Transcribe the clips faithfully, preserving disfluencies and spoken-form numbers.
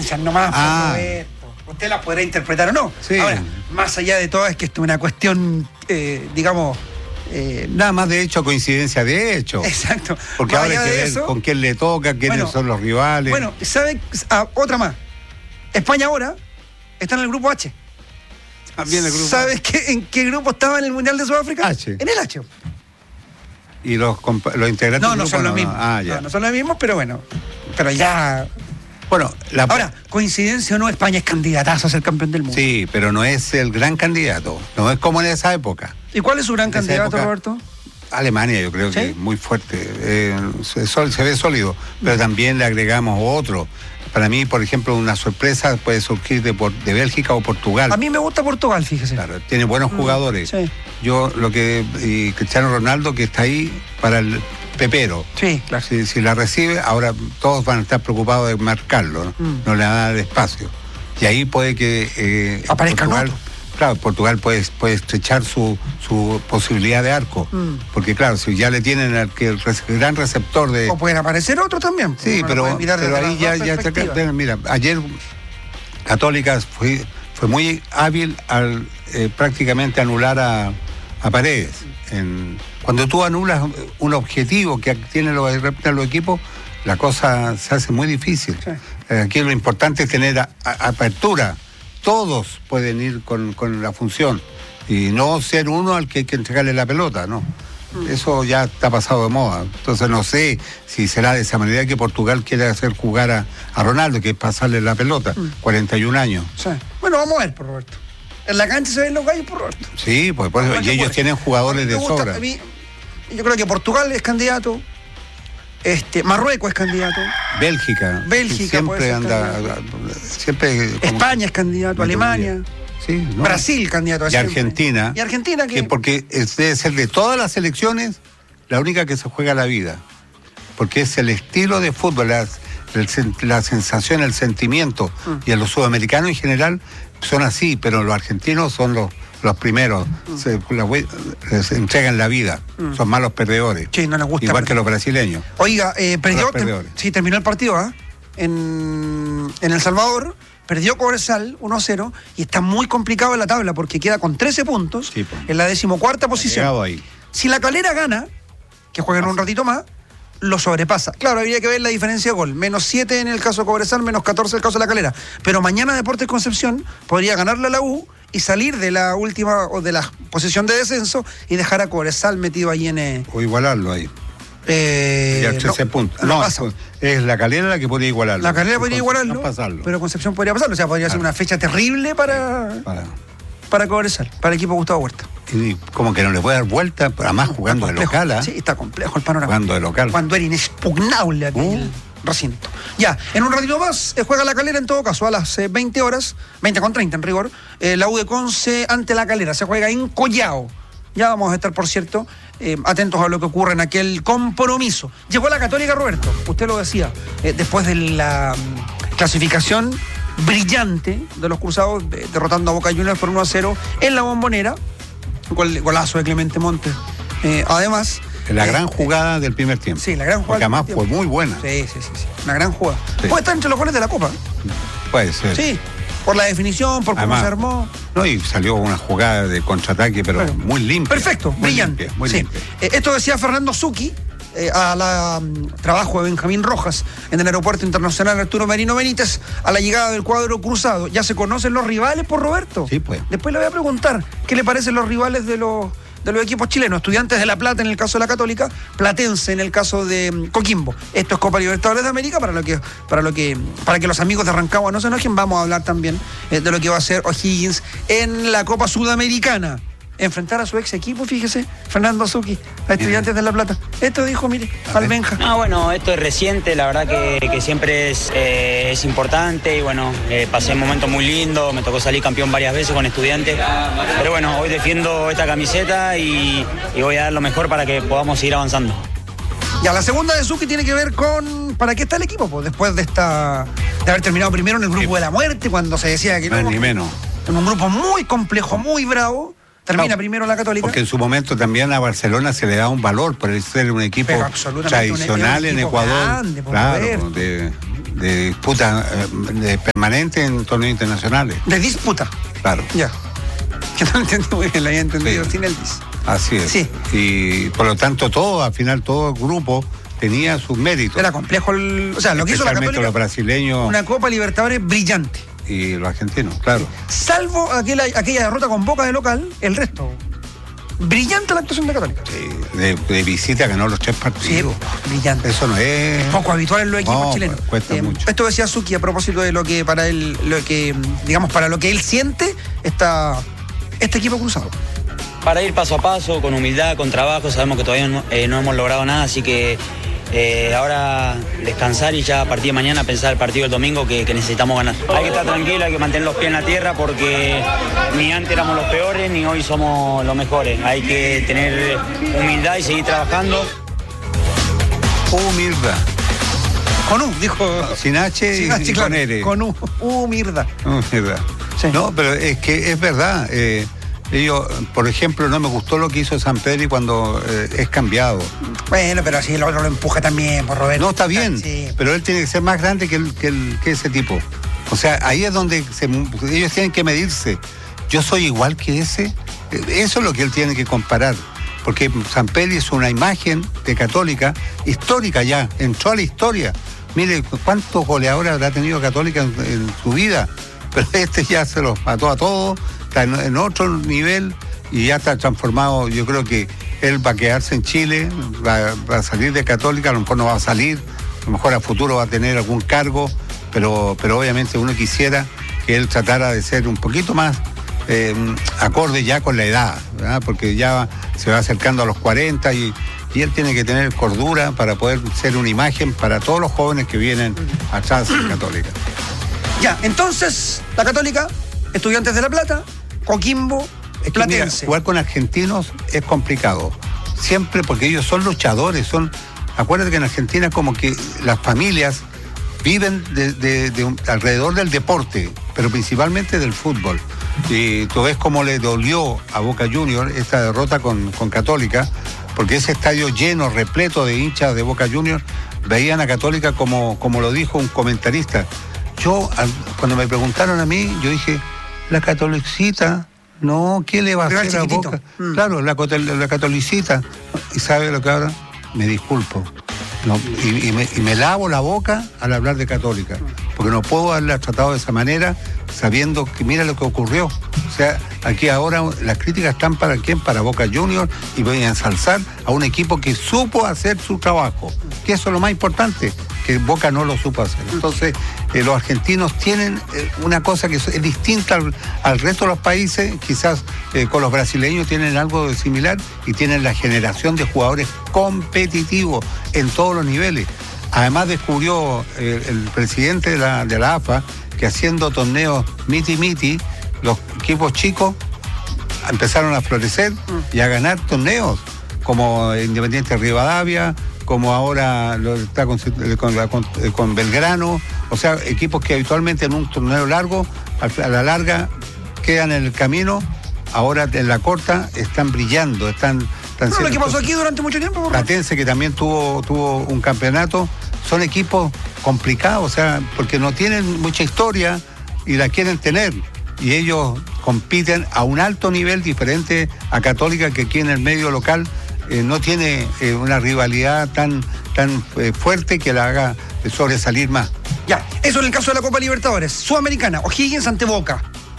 referencias nomás, ah. Roberto. Usted las podrá interpretar o no. Sí. Ahora, más allá de todo, es que esto es una cuestión, eh, digamos... Eh, Nada más de hecho, coincidencia de hecho. Exacto. Porque más ahora hay que ver eso, con quién le toca, quiénes bueno, son los rivales. Bueno, ¿sabe? Ah, otra más. España ahora está en el grupo H. También el grupo ¿Sabes qué, en qué grupo estaba en el Mundial de Sudáfrica? H. En el H. ¿Y los, los integrantes No, del no grupo, son los no? mismos. Ah, ya. No, no son los mismos, pero bueno. Pero ya... Bueno, la... Ahora, coincidencia o no, España es candidatazo a ser campeón del mundo. Sí, pero no es el gran candidato. No es como en esa época. ¿Y cuál es su gran En esa candidato, época, Roberto? Alemania, yo creo ¿Sí? que es muy fuerte. Eh, se, se ve sólido, pero también le agregamos otro. Para mí, por ejemplo, una sorpresa puede surgir de, de Bélgica o Portugal. A mí me gusta Portugal, fíjese. Claro, tiene buenos Mm, jugadores. sí. Yo, lo que. Y Cristiano Ronaldo, que está ahí para el pepero. Sí, claro. Si, si la recibe, ahora todos van a estar preocupados de marcarlo, ¿no? Mm. No le van a dar espacio. Y ahí puede que. Eh, Aparezca Portugal, otro. Claro, Portugal puede, puede estrechar su, su posibilidad de arco. Mm. Porque, claro, si ya le tienen al que el res- gran receptor de. O pueden aparecer otros también. Sí, Uno pero, lo puede mirar pero desde ahí las ya, dos ya está- perspectivas. mira, ayer Católica fue, fue muy hábil al eh, prácticamente anular a, a Paredes. En, cuando tú anulas un objetivo que tienen los, los equipos, la cosa se hace muy difícil. Sí. Eh, aquí lo importante es tener a, a, apertura. Todos pueden ir con, con la función y no ser uno al que hay que entregarle la pelota, ¿no? Eso ya está pasado de moda. Entonces no sé si será de esa manera que Portugal quiere hacer jugar a, a Ronaldo, que es pasarle la pelota, Mm. cuarenta y un años. Sí. Bueno, vamos a ver, por Roberto. En la cancha se ven los gallos, por Roberto. Sí, pues por eso, Bueno, y ellos pues, tienen jugadores a mí de me gusta, sobra. a mí, yo creo que Portugal es candidato, este, Marruecos es candidato, Bélgica. Bélgica puede siempre ser anda, siempre como- España es candidato, Muy Alemania, bien. Sí, ¿no? Brasil candidato a Y siempre. Argentina. Y Argentina que... que porque es- debe ser de todas las selecciones la única que se juega la vida, porque es el estilo de fútbol, la, el sen- la sensación, el sentimiento, Mm. y a los sudamericanos en general son así, pero los argentinos son los, los primeros, Mm. se, la, se entregan la vida, Mm. son malos perdedores, Sí, no les gusta igual perder. que los brasileños. Oiga, eh, perdió, Los ter- perdedores. sí, terminó el partido, ¿ah? En, en El Salvador, perdió Cobresal uno a cero y está muy complicado en la tabla porque queda con trece puntos Sí, pues. en la decimocuarta Ha posición. llegado ahí. Si la Calera gana, que jueguen un ratito más, lo sobrepasa. Claro, habría que ver la diferencia de gol. Menos siete en el caso de Cobresal, menos catorce en el caso de la Calera. Pero mañana Deportes Concepción podría ganarle a la U y salir de la última o de la posición de descenso y dejar a Cobresal metido ahí en... Eh, O igualarlo ahí. eh, Ya trece no, puntos. no No, pasa. es la Calera la que podría igualarlo. La Calera podría Y igualarlo, no pasarlo. pero Concepción podría pasarlo. O sea, podría ser Claro. una fecha terrible para, Para- para Cobresal, para el equipo Gustavo Huerta. y como que no le puede dar vuelta, además jugando de Está complejo. local, ¿ah? Sí, está complejo el panorama. Jugando de local. Cuando era inexpugnable aquel Uh. recinto. Ya, en un ratito más eh, juega la Calera en todo caso, a las eh, veinte horas, veinte con treinta en rigor, eh, la U de Conce ante la Calera. Se juega en Collao. Ya vamos a estar, por cierto, eh, atentos a lo que ocurre en aquel compromiso. Llegó la Católica, Roberto, usted lo decía, eh, después de la mm, clasificación brillante de los cruzados, de- derrotando a Boca Juniors por uno a cero en la Bombonera, gol, golazo de Clemente Montes. Eh, además... La eh, gran jugada del primer tiempo. Sí, la gran jugada. Porque además del fue tiempo. muy buena. Sí, sí, sí, sí. Una gran jugada. Sí. Puede estar entre los goles de la Copa. Puede ser. Sí, por la definición, por cómo Además, se armó. No, y salió una jugada de contraataque, pero Bueno, muy limpia. Perfecto, muy brillante. limpia, muy Sí. limpia. Eh, esto decía Fernando Zucchi, eh, a la um, trabajo de Benjamín Rojas en el Aeropuerto Internacional Arturo Merino Benítez, a la llegada del cuadro cruzado. ¿Ya se conocen los rivales, por Roberto? Sí, pues. Después le voy a preguntar qué le parecen los rivales de los, de los equipos chilenos. Estudiantes de La Plata en el caso de la Católica, Platense en el caso de um, Coquimbo. Esto es Copa Libertadores de América, para lo que, para lo que, para que los amigos de Rancagua no se enojen. Vamos a hablar también eh, de lo que va a hacer O'Higgins en la Copa Sudamericana. Enfrentar a su ex equipo, fíjese, Fernando Zucchi, a Estudiantes de La Plata. Esto dijo, mire, al Benja. No, bueno, esto es reciente, la verdad que, que siempre es, eh, es importante y bueno, eh, pasé un momento muy lindo, me tocó salir campeón varias veces con Estudiantes, pero bueno, hoy defiendo esta camiseta y, y voy a dar lo mejor para que podamos seguir avanzando. Ya, la segunda de Zucchi tiene que ver con ¿para qué está el equipo? Pues después de esta de haber terminado primero en el grupo de la muerte, cuando se decía que Más no, ni menos. en un grupo muy complejo, muy bravo, termina Claro, primero la Católica. Porque en su momento también a Barcelona se le da un valor por el ser un equipo Pero absolutamente tradicional un- un en equipo Ecuador. grande, por claro, Roberto. de, de disputa eh, de permanente en torneos internacionales. De disputa. Claro. Ya. Que no lo entendí muy bien, la había entendido Sí. sin el dis. Así es. Sí. Y por lo tanto todo, al final todo el grupo tenía sus méritos. Era complejo el. O sea, lo que hizo la Especialmente Católica. los brasileños Una Copa Libertadores brillante. y los argentinos, claro. Salvo aquella, aquella derrota con Boca de local, el resto. Brillante la actuación de Católica. Sí, de, de visita ganó los tres partidos. Sí, brillante. Eso no es. Poco habitual en los equipos No, chilenos. cuesta mucho. Esto decía Suki a propósito de lo que para él, lo que, digamos, para lo que él siente está este equipo cruzado. Para ir paso a paso, con humildad, con trabajo, sabemos que todavía no, eh, no hemos logrado nada, así que eh, ahora descansar y ya a partir de mañana pensar el partido del domingo que, que necesitamos ganar. Hay que estar tranquilo, hay que mantener los pies en la tierra porque ni antes éramos los peores ni hoy somos los mejores. Hay que tener humildad y seguir trabajando. Humildad. Con U, dijo. Sin H Sin y, H, y claro, con R. Con U. Humildad. Humildad. Sí. No, pero es que es verdad. Eh, ellos, por ejemplo, no me gustó lo que hizo Sampedri cuando eh, es cambiado. Bueno, pero así el otro lo empuja también, por Roberto. No, está bien, Sí. pero él tiene que ser más grande que, el, que, el, que ese tipo. O sea, ahí es donde se, ellos tienen que medirse. Yo soy igual que ese. Eso es lo que él tiene que comparar. Porque Sampedri es una imagen de Católica histórica ya, entró a la historia. Mire cuántos goleadores habrá tenido Católica en, en su vida. Pero este ya se los mató a todos, está en, en otro nivel y ya está transformado. Yo creo que él va a quedarse en Chile, va, va a salir de Católica, a lo mejor no va a salir, a lo mejor a futuro va a tener algún cargo, pero, pero obviamente uno quisiera que él tratara de ser un poquito más eh, acorde ya con la edad, ¿verdad? Porque ya se va acercando a los cuarenta y, y él tiene que tener cordura para poder ser una imagen para todos los jóvenes que vienen atrás de Católica. Ya, entonces, la Católica, Estudiantes de La Plata, Coquimbo, Es que mira, Platense. jugar con argentinos es complicado. Siempre porque ellos son luchadores, son. Acuérdate que en Argentina como que las familias viven de, de, de un, alrededor del deporte, pero principalmente del fútbol. Y tú ves cómo le dolió a Boca Juniors esta derrota con, con Católica, porque ese estadio lleno, repleto de hinchas de Boca Juniors, veían a Católica como, como lo dijo un comentarista. Yo, al, cuando me preguntaron a mí, yo dije, la Catolicita, no, ¿qué le va a Rival hacer a chiquitito. Boca? Mm. Claro, la, la Catolicita. ¿Y sabe lo que ahora? Me disculpo. No, y, y, me, y me lavo la boca al hablar de Católica, porque no puedo haberla tratado de esa manera, sabiendo que mira lo que ocurrió. O sea, aquí ahora las críticas están para quién, para Boca Juniors, y voy a ensalzar a un equipo que supo hacer su trabajo, que eso es lo más importante, que Boca no lo supo hacer. Entonces, eh, los argentinos tienen eh, una cosa que es, es distinta al, al resto de los países, quizás eh, con los brasileños tienen algo de similar y tienen la generación de jugadores competitivos en todos los niveles. Además descubrió eh, el presidente de la, de la A F A que haciendo torneos miti-miti, los equipos chicos empezaron a florecer y a ganar torneos, como Independiente Rivadavia, como ahora lo está con, con, la, con, con Belgrano, o sea, equipos que habitualmente en un torneo largo, a la larga, quedan en el camino, ahora en la corta están brillando, están... están No, lo que pasó aquí durante mucho tiempo. Platense, que también tuvo, tuvo un campeonato, son equipos complicados, o sea, porque no tienen mucha historia y la quieren tener. Y ellos compiten a un alto nivel diferente a Católica, que aquí en el medio local eh, no tiene eh, una rivalidad tan, tan eh, fuerte que la haga sobresalir más. Ya, eso en el caso de la Copa Libertadores. Sudamericana, O'Higgins ante Boca.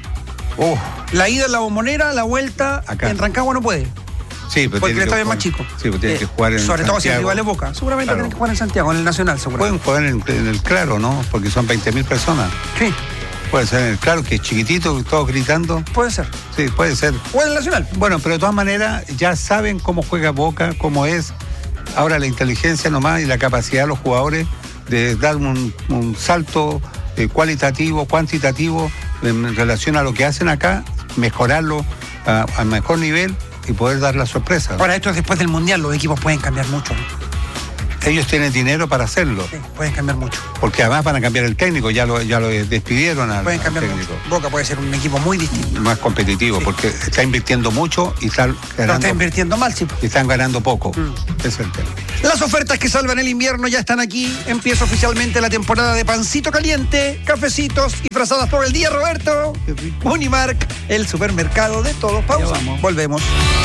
Oh, La ida en la Bombonera, la vuelta Acá. en Rancagua no puede. sí, pero Porque el tiene que estadio es jugar- más chico. Sí, pero tiene Eh, que jugar en Sobre todo si el Santiago. rival es Boca. Seguramente Claro. tienen que jugar en Santiago, en el Nacional, seguramente. Pueden jugar en, en el Claro, ¿no? Porque son veinte mil personas. Sí, Puede ser en el Claro, que es chiquitito, todos gritando. puede ser. Sí, puede ser. O en el Nacional. Bueno, pero de todas maneras ya saben cómo juega Boca, cómo es. Ahora la inteligencia nomás y la capacidad de los jugadores de dar un, un salto eh, cualitativo, cuantitativo en relación a lo que hacen acá, mejorarlo a, a mejor nivel y poder dar la sorpresa. Ahora, esto es después del Mundial, los equipos pueden cambiar mucho. ¿no? ellos tienen dinero para hacerlo. Sí, pueden cambiar mucho. Porque además van a cambiar el técnico, ya lo, ya lo despidieron al, pueden al cambiar técnico. mucho. Boca puede ser un equipo muy distinto. Más competitivo, sí. Porque está invirtiendo mucho y está ganando, no está invirtiendo mal, sí. Y están ganando poco. Mm. Ese es el tema. Las ofertas que salvan el invierno ya están aquí. Empieza oficialmente la temporada de pancito caliente, cafecitos y frazadas por el día, Roberto. Unimark, el supermercado de todos. Pausa. Volvemos.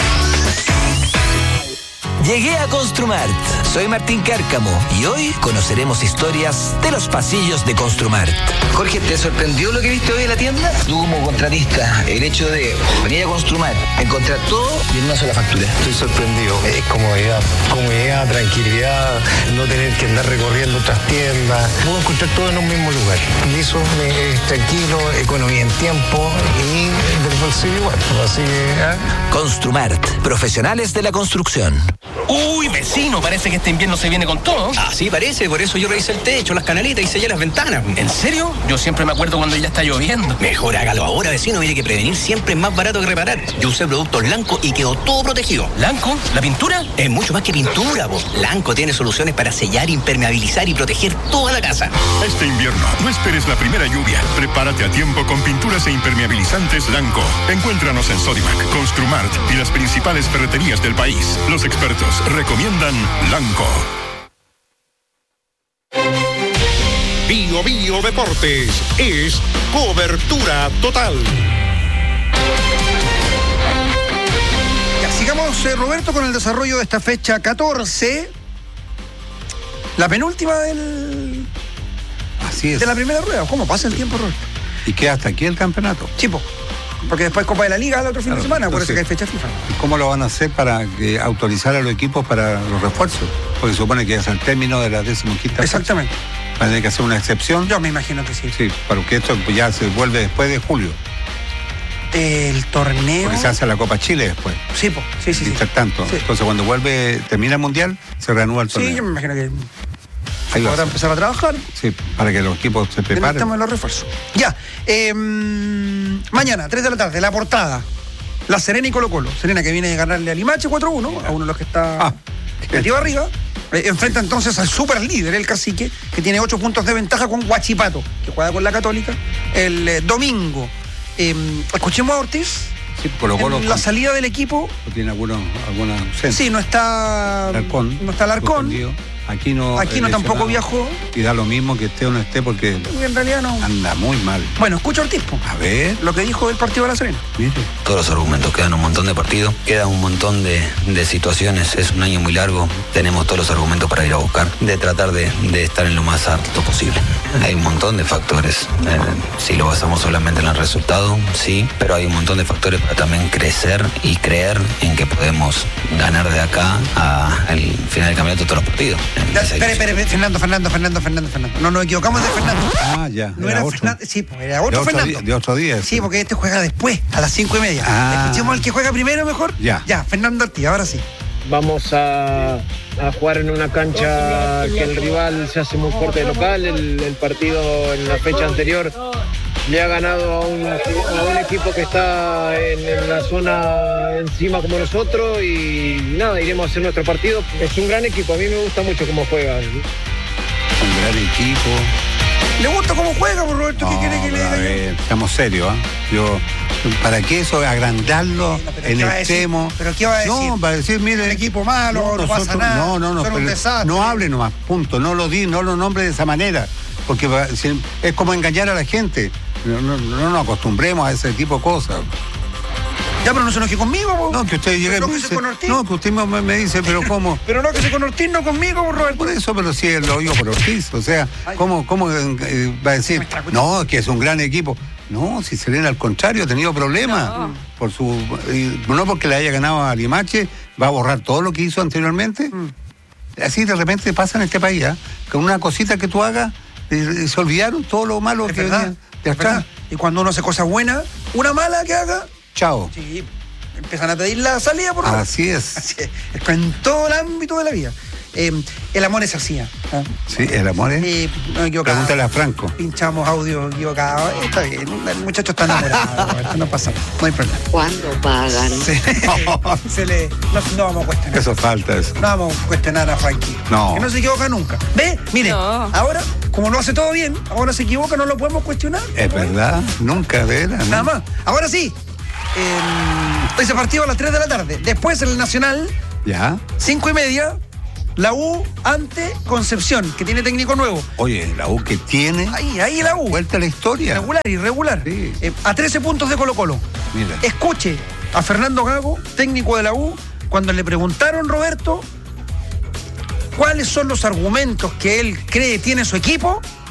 Llegué a Construmart. Soy Martín Cárcamo y hoy conoceremos historias de los pasillos de Construmart. Jorge, ¿te sorprendió lo que viste hoy en la tienda? Tú como contratista, el hecho de venir a Construmart, encontrar todo y en una sola factura. Estoy sorprendido. Es comodidad, comodidad, tranquilidad, no tener que andar recorriendo otras tiendas. Puedo encontrar todo en un mismo lugar. Y eso es tranquilo, economía en tiempo y del bolsillo igual. Así que, ¿eh? Construmart, profesionales de la construcción. Uy, vecino, parece que este invierno se viene con todo. Así parece, por eso yo revisé el techo, las canaletas y sellé las ventanas. ¿En serio? Yo siempre me acuerdo cuando ya está lloviendo. Mejor hágalo ahora, vecino. Mire que prevenir siempre es más barato que reparar. Yo usé productos Lanco y quedó todo protegido. ¿Lanco? ¿La pintura? Es mucho más que pintura, vos. Lanco tiene soluciones para sellar, impermeabilizar y proteger toda la casa. Este invierno, no esperes la primera lluvia. Prepárate a tiempo con pinturas e impermeabilizantes Lanco. Encuéntranos en Sodimac, Construmart y las principales ferreterías del país. Los expertos recomiendan Lanco. Bio Bio Deportes es cobertura total. Ya, sigamos, eh, Roberto, con el desarrollo de esta fecha catorce. La penúltima del... Así es. De la primera rueda. ¿Cómo pasa el tiempo, Roberto? Y queda hasta aquí el campeonato. Chipo. Porque después Copa de la Liga el otro fin claro, de semana, entonces, por eso que hay fecha FIFA. ¿Y cómo lo van a hacer para que autorizar a los equipos para los refuerzos? Porque supone que es el término de la decimoquinta. Exactamente. Fecha. Va a tener que hacer una excepción. Yo me imagino que sí. Sí, porque esto ya se vuelve después de julio. El torneo. Porque se hace la Copa Chile después. Sí, po. sí, sí. Mientras sí. tanto. Sí. Entonces cuando vuelve, termina el Mundial, se reanuda el torneo. Sí, yo me imagino que Ahí ahora empezar a trabajar. Sí, para que los equipos se preparen. Necesitamos los refuerzos. Ya. Eh, mañana, tres de la tarde, la portada. La Serena y Colo Colo. Serena que viene de ganarle a Limache cuatro uno, a uno de los que está ah, metido arriba. Eh, enfrenta entonces al super líder, el Cacique, que tiene ocho puntos de ventaja con Huachipato, que juega con la Católica, el eh, domingo. Eh, escuchemos a Ortiz. Sí, Colo Colo. En la salida del equipo. ¿Tiene alguna, alguna ausencia? Sí, no está. Larcón, no está Larcón. Aquí no. Aquí no tampoco viajó. Y da lo mismo que esté o no esté porque. En realidad no. Anda muy mal. Bueno, escucha a Ortiz. A ver. Lo que dijo del partido de la Serena. Mire. Todos los argumentos, quedan un montón de partidos, quedan un montón de, de situaciones, es un año muy largo, tenemos todos los argumentos para ir a buscar, de tratar de, de estar en lo más alto posible. Hay un montón de factores, eh, si lo basamos solamente en el resultado, sí, pero hay un montón de factores para también crecer y creer en que podemos ganar de acá al final del campeonato todos los partidos. Espere, espere, Fernando, Fernando, Fernando, Fernando, Fernando. No nos equivocamos de Fernando. Ah, ya. No era, era Fernando. Sí, pues era otro de otro Fernando. Día, de otro día. Sí, porque este juega después, a las cinco y media. Ah. Escuchemos al que juega primero mejor. Ya. Ya, Fernando Ortiz, ahora sí. Vamos a, a jugar en una cancha que el rival se hace muy fuerte de local. El, el partido en la fecha anterior le ha ganado a un, a un equipo que está en, en la zona encima como nosotros y nada, iremos a hacer nuestro partido. Es un gran equipo, a mí me gusta mucho cómo juega. Un gran equipo. ¿Le gusta cómo juega, por Roberto? ¿Qué no, quiere que le diga? Ver, estamos serios, ¿eh? Yo, ¿para qué eso? Agrandarlo no, en extremo. ¿Pero qué va a decir? No, para decir, mire. Un equipo malo, no, no nosotros, pasa nada. No, no, no. Son un desastre. No hable nomás, punto. No lo di, no lo nombre de esa manera. Porque va, es como engañar a la gente. No, no, no nos acostumbremos a ese tipo de cosas. Ya, pero no se enoje conmigo, po. No, que usted llegue y me dice, no, que usted me, me dice, pero ¿cómo? Pero no que se con Ortiz, no conmigo, por Roberto. Por eso, pero sí, lo oigo por Ortiz. O sea, ¿cómo, cómo eh, va a decir? No, es que es un gran equipo. No, si Serena al contrario ha tenido problemas. No. Por su, eh, no porque le haya ganado a Limache, va a borrar todo lo que hizo anteriormente. Mm. Así de repente pasa en este país, ¿eh? Con una cosita que tú hagas, eh, se olvidaron todo lo malo es que verdad, venía de acá. Y cuando uno hace cosas buenas, una mala que haga, chao. Sí, empiezan a pedir la salida por Roberto. Así es. Así es. Esto en todo el ámbito de la vida. Eh, el amor es así. ¿eh? Sí, el amor es. Eh, no, equivocado. Pregúntale a Franco. Pinchamos audio equivocado. Eh, está bien, el muchacho está enamorado. Roberto, no pasa nada, no hay problema. ¿Cuándo pagan? Sí. Se le, no, no vamos a cuestionar. Eso falta, eso. No vamos a cuestionar a Frankie. No. Que no se equivoca nunca. ¿Ve? Mire, No. ahora, como lo hace todo bien, ahora se equivoca, no lo podemos cuestionar. Es verdad, nunca, de veras. Nada más. Ahora sí. Eh, ese partido a las tres de la tarde. Después en el Nacional, Ya. cinco y media, la U ante Concepción, que tiene técnico nuevo. Oye, la U que tiene. Ahí, ahí la U. Vuelta a la historia. Regular, irregular. Sí. Eh, a trece puntos de Colo Colo. Mira. Escuche a Fernando Gago, técnico de la U, cuando le preguntaron, Roberto, cuáles son los argumentos que él cree tiene su equipo